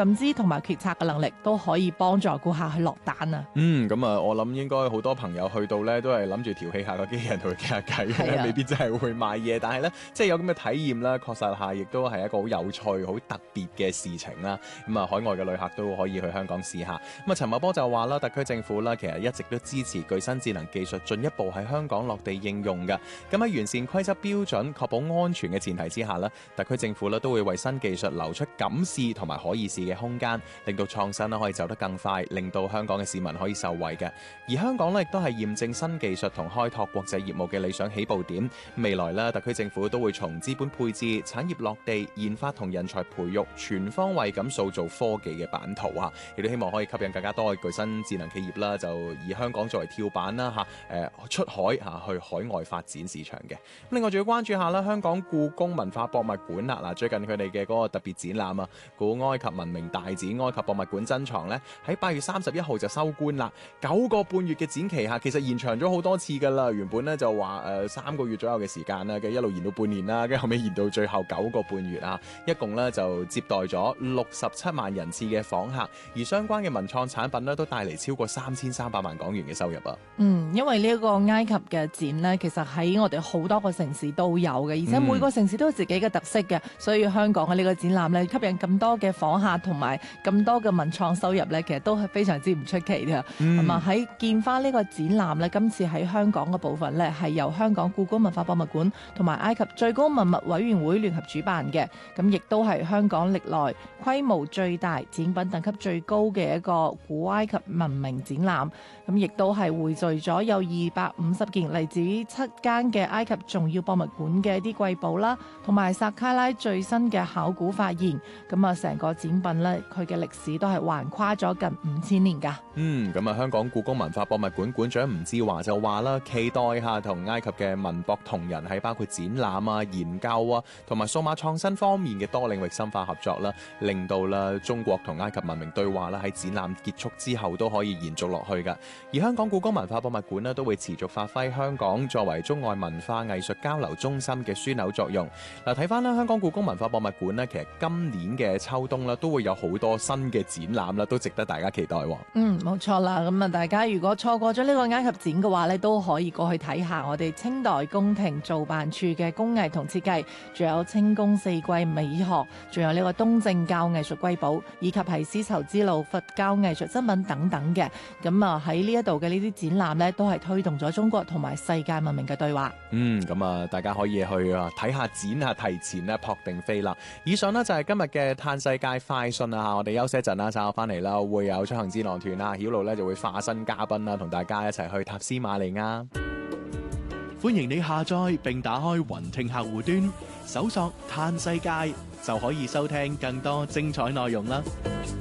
感知同埋決策嘅能力，都可以幫助顧客去落單啊。 咁啊，我諗應該好多朋友去到咧，都係諗住調戲下個機器人同佢傾下偈嘅，未必真係會買嘢。但係咧，即係有咁嘅體驗啦，確實下亦都係一個好有趣、好特別嘅事情啦。咁啊，海外嘅旅客都可以去香港試下。咁啊，陳茂波就話啦，特區政府啦，其實一直都支持具新智能技術進一步喺香港落地應用嘅。咁喺完善規則標準、確保安全嘅前提之下咧，特區政府咧都會為新技術留出敢試同埋可以試嘅空間，令到創新可以走得更快，令到香港嘅市民可以受惠嘅。而香港咧亦都係驗證新技術同開拓國際業務嘅理想起步點。未來咧，特區政府都會從資本配置、產業落地、研發同人才培育全方位咁塑造科技嘅版圖啊！亦都希望可以吸引更加多嘅具新智能企業啦，就以香港作為跳板啦出海去海外發展市場嘅。另外仲要關注下啦，香港故宮文化博物館啦，嗱最近佢哋嘅嗰個特別展覽啊，古埃及文明大展埃及博物館珍藏咧，喺8月31號就收官啦。9個半月嘅展期下，其實延長咗好多次噶啦。原本咧就話3個月左右嘅時間啦，嘅一路延到半年啦，跟住後尾延到最後9個半月啊，一共咧就接待咗67萬人次嘅訪客，而相關嘅文創產品咧都帶嚟超過3300萬港元嘅收入啊。 因為呢一個埃及嘅展咧，其實喺我哋好多個城市都有嘅，而且每個城市都有自己嘅特色嘅，所以香港嘅呢個展覽咧，吸引咁多嘅訪客同埋咁多嘅文創收入咧，其實都係非常之唔出奇嘅。咁啊喺建花呢個展覽咧，今次喺香港嘅部分咧，係由香港故宮文化博物館同埋埃及最高文物委員會聯合主辦嘅，咁亦都係香港歷來規模最大、展品等級最高嘅一個古埃及文明展覽。咁亦都係匯聚咗有250件嚟自7間嘅埃及重要博物館嘅一啲瑰寶啦，同埋薩卡拉最新嘅考古發現。咁啊，成個展品咧，佢嘅歷史都係橫跨咗近5000年噶。 咁啊，香港故宮文化博物館館長吳志華就話啦，期待下同埃及嘅文博同仁喺包括展覽啊、研究啊，同埋數碼創新方面嘅多領域深化合作啦，令到啦中國同埃及文明對話啦喺展覽結束之後都可以延續落去噶。而香港故宮文化博物館咧都會持續發揮香港作為中外文化藝術交流中心嘅樞紐作用。嗱，睇翻啦，香港故宮文化博物館咧，其實今年嘅秋冬咧都會有好多新嘅展覽啦，都值得大家期待。 冇錯啦，咁啊，大家如果錯過咗呢個埃及展嘅話咧，都可以過去睇下我哋清代宮廷造辦處嘅工藝同設計，仲有清宮四季美學，仲有呢個東正教藝術瑰寶，以及係絲綢之路佛教藝術珍品等等嘅。咁啊喺呢一度嘅呢啲展覽咧，都係推動咗中國同埋世界文明嘅對話。 咁啊，大家可以去睇下展啊，提前咧撲定飛啦。以上呢，就係今日嘅嘆世界快訊啊，我哋休息一陣啦，稍後翻嚟啦，會有出行智囊團啊，曉露咧就會化身嘉賓啦，同大家一齊去塔斯馬尼亞。 歡迎你下載並打開雲聽客戶端，搜索嘆世界就可以收聽更多精彩內容啦。